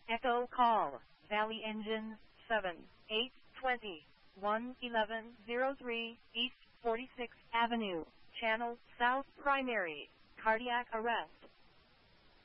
Echo call. Valley engine 7, 820, 11103 East 46th Avenue, Channel South Primary. Cardiac arrest.